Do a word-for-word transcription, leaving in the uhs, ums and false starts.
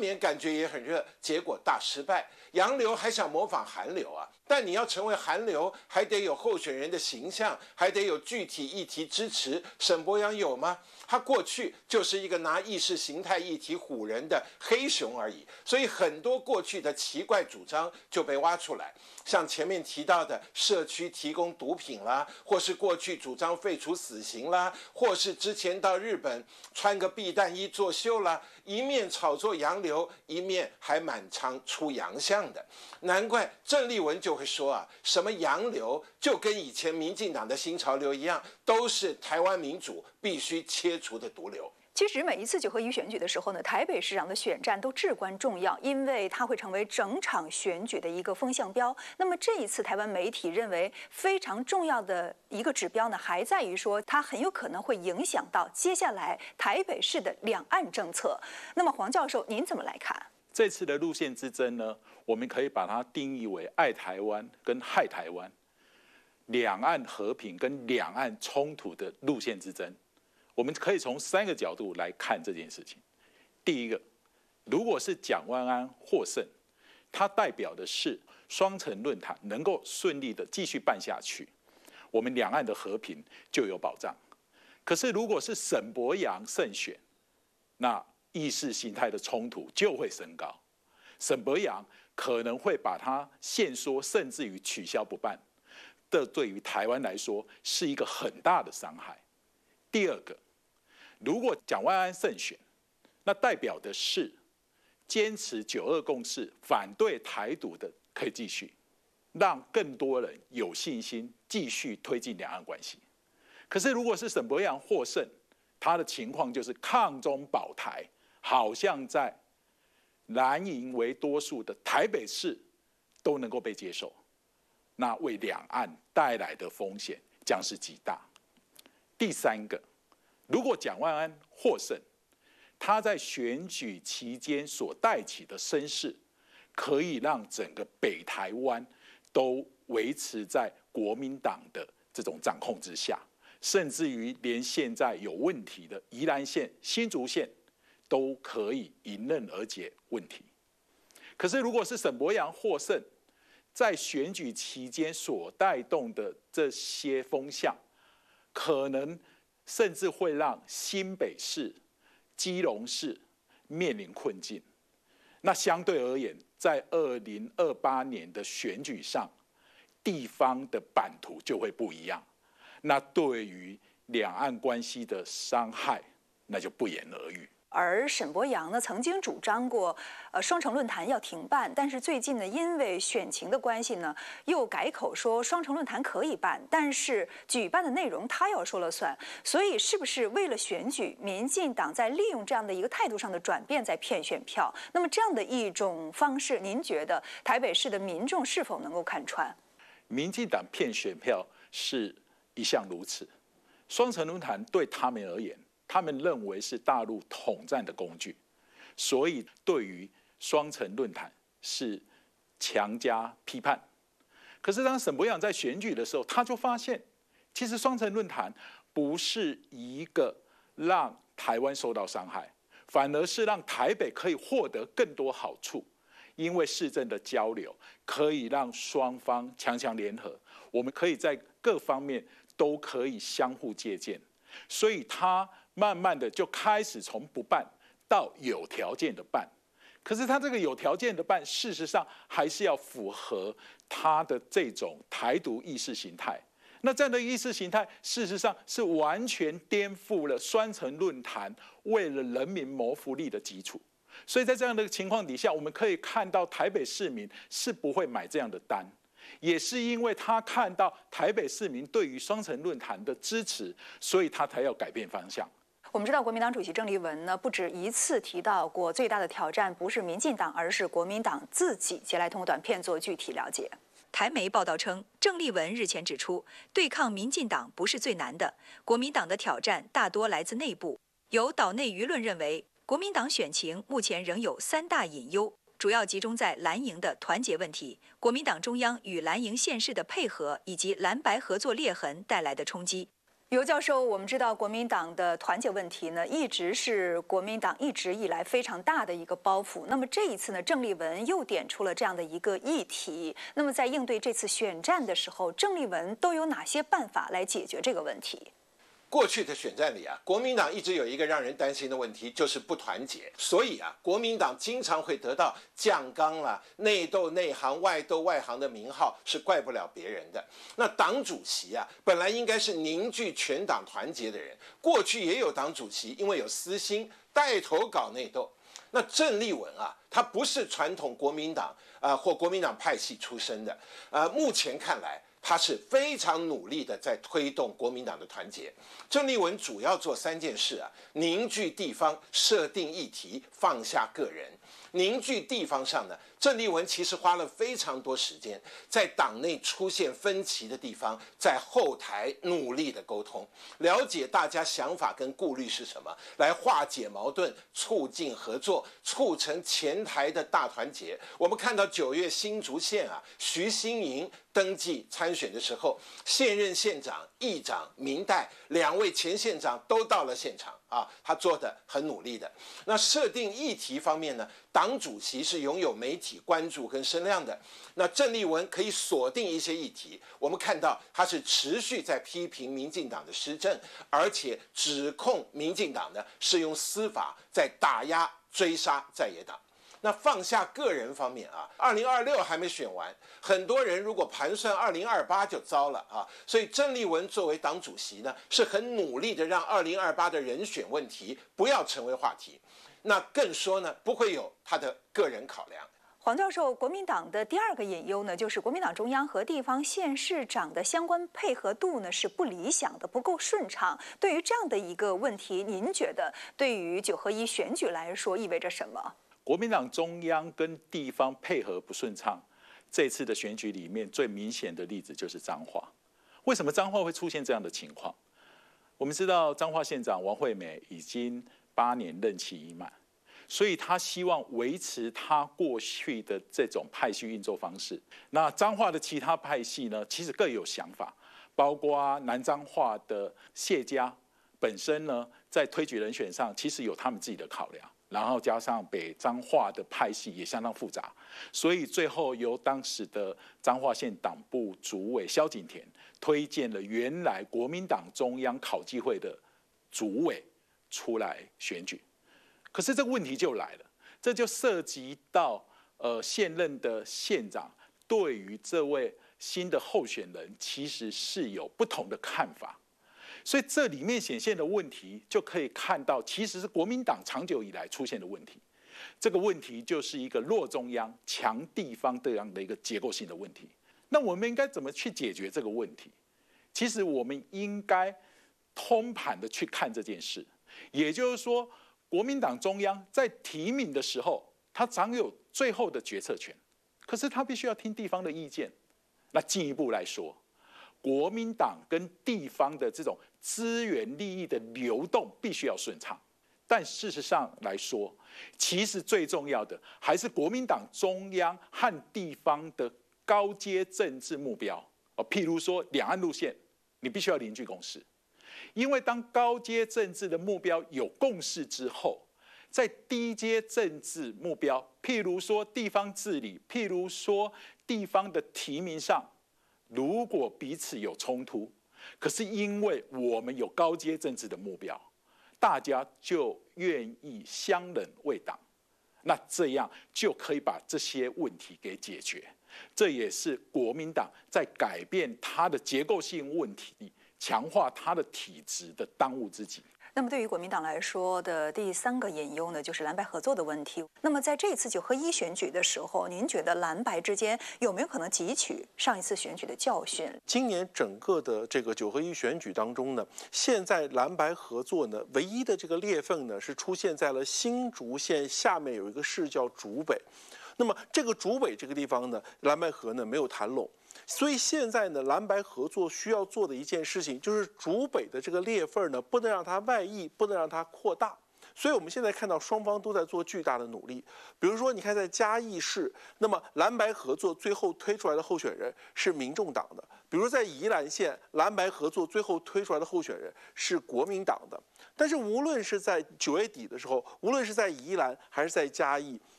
年感觉也很热，结果大失败。洋流还想模仿韩流啊？但你要成为韩流，还得有候选人的形象，还得有具体议题支持。沈伯洋有吗？他过去就是一个拿意识形态议题唬人的黑熊而已，所以很多过去的奇怪主张就被挖出来，像前面提到的社区提供毒品啦，或是过去主张废除死刑啦，或是之前到日本穿个避弹衣作秀啦，一面炒作洋流，一面还满常出洋相的。难怪郑丽文就会说啊，什么洋流就跟以前民进党的新潮流一样，都是台湾民主必须切除的毒瘤。 其实每一次九合一选举的时候呢，台北市长的选战都至关重要，因为它会成为整场选举的一个风向标。那么这一次台湾媒体认为非常重要的一个指标呢，还在于说它很有可能会影响到接下来台北市的两岸政策。那么黄教授，您怎么来看？ 这次的路线之争呢，我们可以把它定义为爱台湾跟害台湾，两岸和平跟两岸冲突的路线之争。我们可以从三个角度来看这件事情。第一个，如果是蒋万安获胜，它代表的是双城论坛能够顺利的继续办下去，我们两岸的和平就有保障。可是如果是沈伯洋胜选，那意识形态的冲突就会升高，沈伯洋可能会把它限缩，甚至于取消不办，这对于台湾来说是一个很大的伤害。第二个，如果蒋万安胜选，那代表的是坚持九二共识、反对台独的可以继续，让更多人有信心继续推进两岸关系。可是如果是沈伯洋获胜，他的情况就是抗中保台，好像在蓝营为多数的台北市都能够被接受，那为两岸带来的风险将是极大。第三个，如果蒋万安获胜，他在选举期间所带起的声势，可以让整个北台湾都维持在国民党的这种掌控之下，甚至于连现在有问题的宜兰县、新竹县都可以迎刃而解问题。可是如果是沈伯洋获胜，在选举期间所带动的这些风向，可能甚至会让新北市、基隆市面临困境。那相对而言，在二零二八年的选举上，地方的版图就会不一样。那对于两岸关系的伤害，那就不言而喻。 而沈伯洋呢，曾经主张过，呃，双城论坛要停办，但是最近呢，因为选情的关系呢，又改口说双城论坛可以办，但是举办的内容他要说了算。所以，是不是为了选举，民进党在利用这样的一个态度上的转变，在骗选票？那么这样的一种方式，您觉得台北市的民众是否能够看穿？ 民进党骗选票是一向如此，双城论坛对他们而言，他们认为是大陆统战的工具，所以对于双城论坛是强加批判。可是当沈伯洋在选举的时候，他就发现，其实双城论坛不是一个让台湾受到伤害，反而是让台北可以获得更多好处。因为市政的交流可以让双方强强联合，我们可以在各方面都可以相互借鉴，所以他慢慢的就开始从不办到有条件的办。可是他这个有条件的办，事实上还是要符合他的这种台独意识形态。那这样的意识形态，事实上是完全颠覆了双城论坛为了人民谋福利的基础。所以在这样的情况底下，我们可以看到台北市民是不会买这样的单，也是因为他看到台北市民对于双城论坛的支持，所以他才要改变方向。 我们知道，国民党主席郑丽文呢，不止一次提到过，最大的挑战不是民进党，而是国民党自己。接下来通过短片做具体了解。 台媒报道称，郑丽文日前指出，对抗民进党不是最难的，国民党的挑战大多来自内部。有岛内舆论认为，国民党选情目前仍有三大隐忧，主要集中在蓝营的团结问题、国民党中央与蓝营县市的配合，以及蓝白合作裂痕带来的冲击。 尤教授，我们知道国民党的团结问题呢，一直是国民党一直以来非常大的一个包袱。那么这一次呢，郑丽文又点出了这样的一个议题。那么在应对这次选战的时候，郑丽文都有哪些办法来解决这个问题？ 过去的选战里啊，国民党一直有一个让人担心的问题，就是不团结。所以啊，国民党经常会得到酱缸啦、内斗内行、外斗外行的名号，是怪不了别人的。那党主席啊，本来应该是凝聚全党团结的人，过去也有党主席因为有私心带头搞内斗。那郑丽文啊，他不是传统国民党啊、呃、或国民党派系出身的，呃，目前看来。他是非常努力的在推动国民党的团结。郑丽文主要做三件事啊：凝聚地方、设定议题、放下个人。凝聚地方上呢，郑丽文其实花了非常多时间，在党内出现分歧的地方，在后台努力的沟通，了解大家想法跟顾虑是什么，来化解矛盾，促进合作，促成前台的大团结。我们看到九月新竹县啊，徐新营登记参选的时候，现任县长、议长、民代两位前县长都到了现场啊，他做得很努力的。那设定议题方面呢，党主席是拥有媒体关注跟声量的。那郑丽文可以锁定一些议题，我们看到他是持续在批评民进党的施政，而且指控民进党呢是用司法在打压追杀在野党。那放下个人方面啊，二零二六还没选完，很多人如果盘算二零二八就糟了啊。所以郑丽文作为党主席呢，是很努力的让二零二八的人选问题不要成为话题。那更说呢，不会有他的个人考量。 黄教授，国民党的第二个隐忧呢，就是国民党中央和地方县市长的相关配合度呢是不理想的，不够顺畅。对于这样的一个问题，您觉得对于九合一选举来说意味着什么？ 国民党中央跟地方配合不顺畅，这次的选举里面最明显的例子就是彰化。为什么彰化会出现这样的情况？我们知道彰化县长王惠美已经八年任期已满，所以他希望维持他过去的这种派系运作方式。那彰化的其他派系呢，其实各有想法，包括南彰化的谢家本身呢，在推举人选上其实有他们自己的考量。然后加上北彰化的派系也相当复杂，所以最后由当时的彰化县党部主委萧景田推荐了原来国民党中央考纪会的主委出来选举。可是这个问题就来了，这就涉及到呃现任的县长对于这位新的候选人其实是有不同的看法。所以这里面显现的问题，就可以看到，其实是国民党长久以来出现的问题。这个问题就是一个弱中央、强地方这样的一个结构性的问题。那我们应该怎么去解决这个问题？其实我们应该通盘的去看这件事。也就是说，国民党中央在提名的时候，他掌有最后的决策权，可是他必须要听地方的意见。那进一步来说，国民党跟地方的这种资源利益的流动必须要顺畅，但事实上来说，其实最重要的还是国民党中央和地方的高阶政治目标。譬如说两岸路线，你必须要凝聚共识，因为当高阶政治的目标有共识之后，在低阶政治目标，譬如说地方治理，譬如说地方的提名上，如果彼此有冲突，可是因为我们有高阶政治的目标，大家就愿意相忍为党，那这样就可以把这些问题给解决。这也是国民党在改变它的结构性问题、强化它的体制的当务之急。 那么对于国民党来说的第三个隐忧呢，就是蓝白合作的问题。那么在这次九合一选举的时候，您觉得蓝白之间有没有可能汲取上一次选举的教训？ 今年整个的这个九合一选举当中呢，现在蓝白合作呢，唯一的这个裂缝呢，是出现在了新竹县下面有一个市叫竹北。那么这个竹北这个地方呢，蓝白合呢没有谈拢。所以现在呢，蓝白合作需要做的一件事情，就是竹北的这个裂缝呢，不能让它外溢，不能让它扩大。 所以我们现在看到双方都在做巨大的努力。比如说，你看在嘉义市，那么蓝白合作最后推出来的候选人是民众党的；比如在宜兰县，蓝白合作最后推出来的候选人是国民党的。但是无论是在九月底的时候，无论是在宜兰还是在嘉义，